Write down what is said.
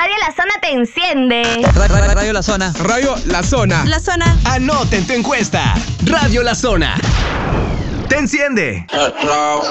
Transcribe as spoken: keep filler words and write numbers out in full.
Radio La Zona te enciende. Ra- ra- Radio La Zona. Radio La Zona. La Zona. Anoten tu encuesta. Radio La Zona te enciende.